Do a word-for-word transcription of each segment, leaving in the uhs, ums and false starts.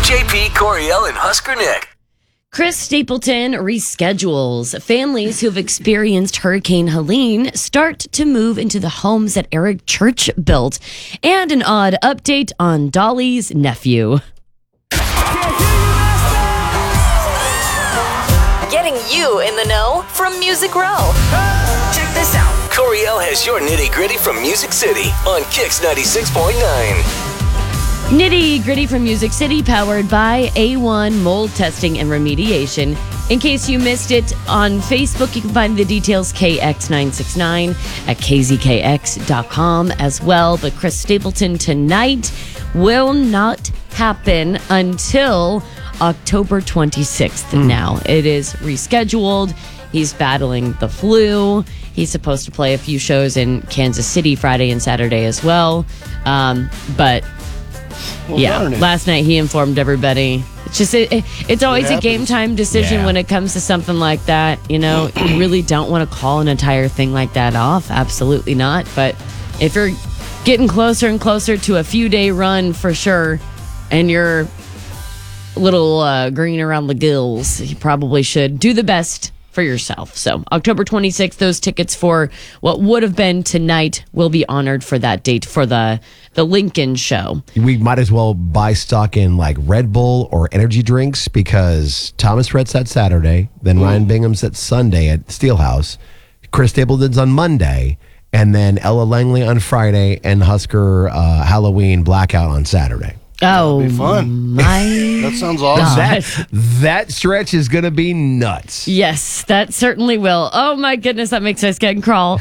J P, Coriel, and Husker Nick. Chris Stapleton reschedules. Families who've experienced Hurricane Helene start to move into the homes that Eric Church built. And an odd update on Dolly's nephew. Getting you in the know from Music Row. Check this out. Coriel has your nitty gritty from Music City on Kix ninety-six point nine. Nitty gritty from Music City, powered by A one Mold Testing and Remediation. In case you missed it, on Facebook, you can find the details K X nine six nine at K Z K X dot com as well. But Chris Stapleton tonight will not happen until October twenty-sixth mm. now. It is rescheduled. He's battling the flu. He's supposed to play a few shows in Kansas City Friday and Saturday as well. Um, but... Well, yeah, last night he informed everybody. It's just it, it, it's always it a game time decision yeah. when it comes to something like that. You know, you really don't want to call an entire thing like that off. Absolutely not. But if you're getting closer and closer to a few day run for sure, and you're a little uh, green around the gills, you probably should do the best for yourself. So October twenty-sixth, those tickets for what would have been tonight will be honored for that date for the the Lincoln show. We might as well buy stock in like Red Bull or energy drinks because Thomas Rhett's that Saturday, then Ooh. Ryan Bingham's at Sunday at Steelhouse, Chris Stapleton's on Monday, and then Ella Langley on Friday, and Husker uh, Halloween Blackout on Saturday. Oh, that'll be fun. My that sounds awesome. That, that stretch is going to be nuts. Yes, that certainly will. Oh, my goodness, that makes my skin crawl.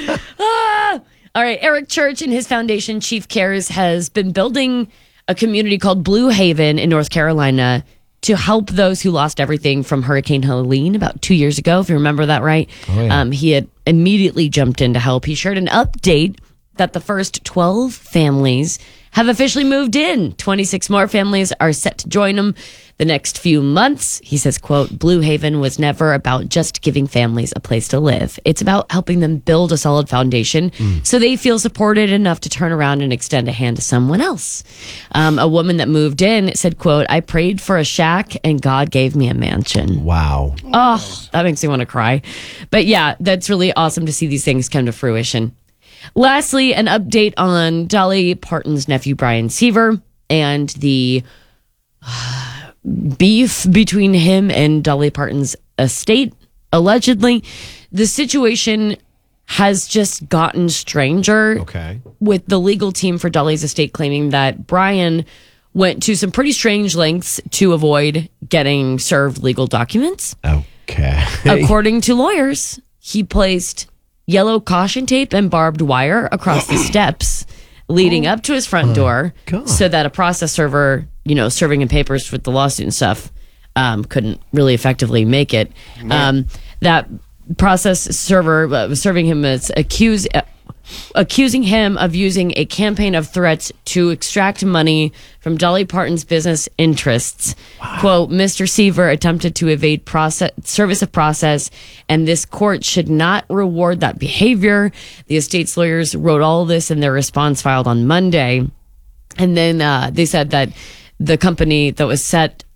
ah! All right, Eric Church and his foundation, Chief Cares, has been building a community called Blue Haven in North Carolina to help those who lost everything from Hurricane Helene about two years ago, if you remember that right. Oh, yeah. um, he had immediately jumped in to help. He shared an update that the first twelve families have officially moved in. twenty-six more families are set to join them the next few months. He says, quote, Blue Haven was never about just giving families a place to live. It's about helping them build a solid foundation mm. so they feel supported enough to turn around and extend a hand to someone else. Um, a woman that moved in said, quote, I prayed for a shack and God gave me a mansion. Wow. Oh, that makes me want to cry. But yeah, that's really awesome to see these things come to fruition. Lastly, an update on Dolly Parton's nephew, Brian Seaver, and the uh, beef between him and Dolly Parton's estate. Allegedly, the situation has just gotten stranger. Okay. With the legal team for Dolly's estate claiming that Brian went to some pretty strange lengths to avoid getting served legal documents. Okay. According to lawyers, he placed yellow caution tape and barbed wire across the steps leading oh, up to his front door God. so that a process server, you know, serving him papers with the lawsuit and stuff, um, couldn't really effectively make it. Um, that process server uh, was serving him as accused, uh, accusing him of using a campaign of threats to extract money from Dolly Parton's business interests. Wow. Quote, Mister Seaver attempted to evade process, service of process, and this court should not reward that behavior. The estate's lawyers wrote all of this in their response filed on Monday. And then uh, they said that the company that was set